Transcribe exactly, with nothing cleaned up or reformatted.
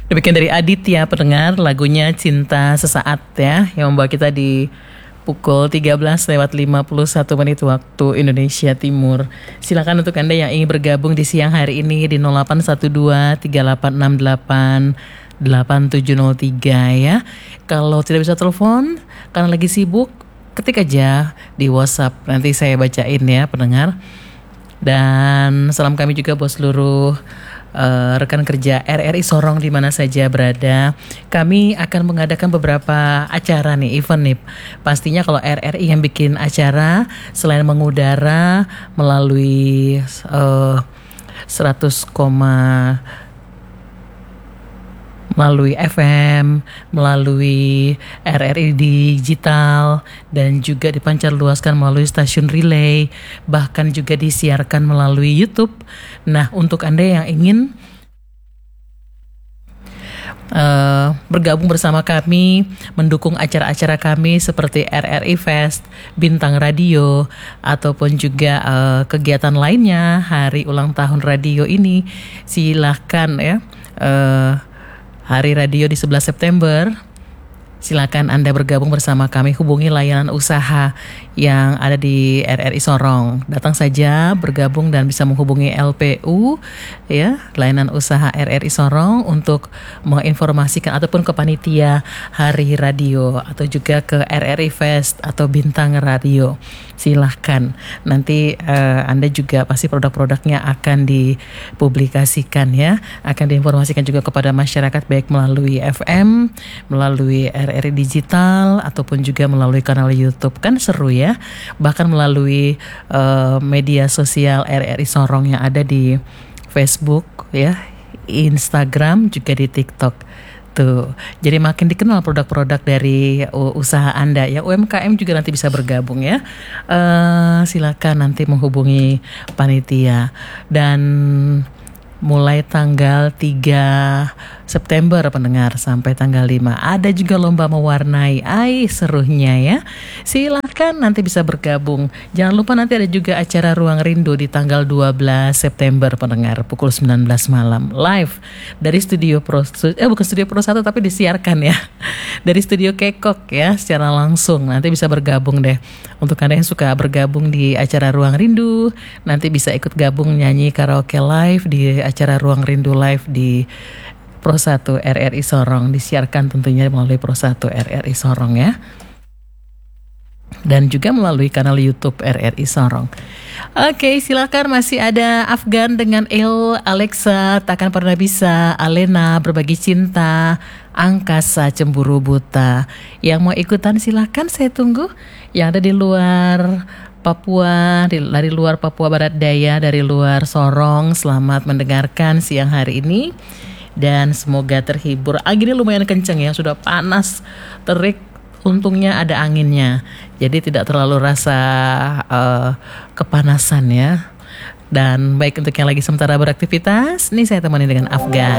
Demikian dari Aditya pendengar, lagunya Cinta Sesaat ya, yang membawa kita di pukul tiga belas lewat lima puluh satu menit waktu Indonesia Timur. Silakan untuk Anda yang ingin bergabung di siang hari ini di nol delapan satu dua tiga delapan enam delapan delapan tujuh nol tiga ya. Kalau tidak bisa telepon karena lagi sibuk, ketik aja di WhatsApp, nanti saya bacain ya pendengar. Dan salam kami juga buat seluruh Uh, rekan kerja R R I Sorong di mana saja berada. Kami akan mengadakan beberapa acara nih, event nih. Pastinya kalau R R I yang bikin acara, selain mengudara melalui uh, seratus, melalui F M, melalui R R I digital, dan juga dipancarluaskan melalui stasiun relay, bahkan juga disiarkan melalui YouTube. Nah, untuk Anda yang ingin uh, bergabung bersama kami, mendukung acara-acara kami seperti R R I Fest, Bintang Radio, ataupun juga uh, kegiatan lainnya, hari ulang tahun radio ini, silahkan ya. Uh, Hari Radio di sebelas September, silakan Anda bergabung bersama kami, hubungi layanan usaha yang ada di R R I Sorong. Datang saja bergabung dan bisa menghubungi L P U ya, layanan usaha R R I Sorong, untuk menginformasikan ataupun ke panitia Hari Radio atau juga ke R R I Fest atau Bintang Radio. Silahkan, nanti uh, Anda juga pasti produk-produknya akan dipublikasikan ya, akan diinformasikan juga kepada masyarakat baik melalui F M, melalui R R I digital, ataupun juga melalui kanal YouTube. Kan seru ya, bahkan melalui uh, media sosial R R I Sorong yang ada di Facebook ya, Instagram, juga di TikTok. Tuh, jadi makin dikenal produk-produk dari uh, usaha Anda ya. U M K M juga nanti bisa bergabung ya. Uh, silakan nanti menghubungi panitia. Dan mulai tanggal tiga September pendengar sampai tanggal lima ada juga lomba mewarnai. Ai, serunya ya. Silahkan nanti bisa bergabung. Jangan lupa nanti ada juga acara Ruang Rindu di tanggal dua belas September pendengar, pukul sembilan belas malam live dari Studio Pro, eh bukan Studio Pro satu tapi disiarkan ya dari Studio Kekok ya, secara langsung. Nanti bisa bergabung deh. Untuk Anda yang suka bergabung di acara Ruang Rindu, nanti bisa ikut gabung nyanyi karaoke live di acara Ruang Rindu live di Pro satu R R I Sorong, disiarkan tentunya melalui Pro satu R R I Sorong ya, dan juga melalui kanal YouTube R R I Sorong. Oke, silakan, masih ada Afgan dengan El, Alexa, Takkan Pernah Bisa, Alena, Berbagi Cinta, Angkasa, Cemburu Buta. Yang mau ikutan silakan, saya tunggu. Yang ada di luar Papua, dari luar Papua Barat Daya, dari luar Sorong, selamat mendengarkan siang hari ini. Dan semoga terhibur. Anginnya lumayan kenceng ya, sudah panas, terik. Untungnya ada anginnya, jadi tidak terlalu rasa uh, kepanasan ya. Dan baik untuk yang lagi sementara beraktivitas, ini saya temani dengan Afgan.